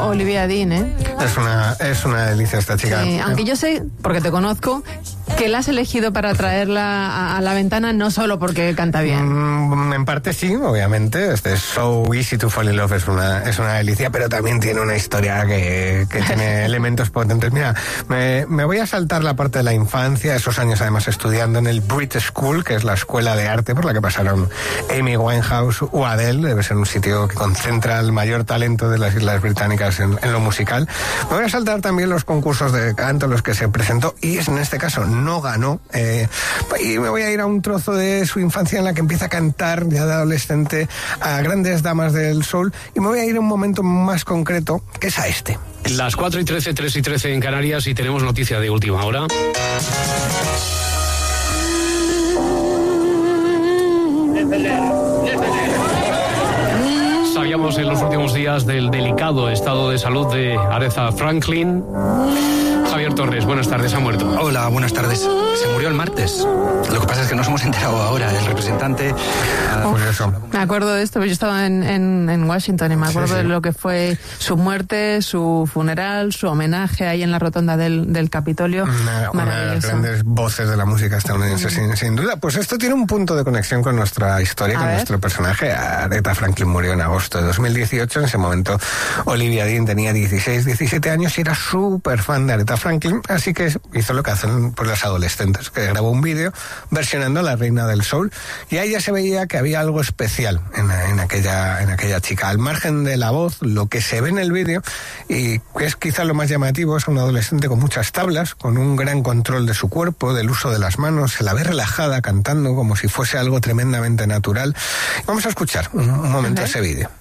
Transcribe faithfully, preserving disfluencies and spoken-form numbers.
Olivia Dean, ¿eh? Es una, es una delicia esta chica. Sí, aunque yo sé, porque te conozco, que la has elegido para traerla a, a la ventana no solo porque canta bien. Mm, en parte sí, obviamente. Este So Easy to Fall in Love es una, es una delicia, pero también tiene una historia que, que tiene elementos potentes. Mira, me, me voy a saltar la parte de la infancia, esos años además estudiando en el Brit School, que es la escuela de arte por la que pasaron Amy Winehouse o Adele. Debe ser un sitio que concentra el mayor talento de las Islas Británicas en, en lo musical. Me voy a saltar también los concursos de canto en los que se presentó y en este caso no ganó. Eh, y me voy a ir a un trozo de su infancia en la que empieza a cantar ya de adolescente a grandes damas del soul, y me voy a ir a un momento más concreto, que es a este. Las cuatro y trece, tres y trece en Canarias, y tenemos noticia de última hora. Sabíamos en los últimos días del delicado estado de salud de Aretha Franklin. Javier Torres, buenas tardes, ha muerto. Hola, buenas tardes. Se murió el martes. Lo que pasa es que nos hemos enterado ahora. El representante... Oh, pues eso. Me acuerdo de esto, yo estaba en, en, en Washington y me acuerdo sí, sí. de lo que fue su muerte, su funeral, su homenaje ahí en la rotonda del, del Capitolio. Una, una de las grandes voces de la música estadounidense, mm. sin, sin duda. Pues esto tiene un punto de conexión con nuestra historia, A con ver. nuestro personaje. Aretha Franklin murió en agosto de dos mil dieciocho. En ese momento Olivia Dean tenía dieciséis, diecisiete años y era súper fan de Aretha Franklin, así que hizo lo que hacen pues, las adolescentes, que grabó un vídeo versionando a la reina del soul, y ahí ya se veía que había algo especial en, en, aquella, en aquella chica. Al margen de la voz, lo que se ve en el vídeo, y que es quizá lo más llamativo, es una adolescente con muchas tablas, con un gran control de su cuerpo, del uso de las manos, se la ve relajada cantando como si fuese algo tremendamente natural. Vamos a escuchar un, un momento okay. ese vídeo.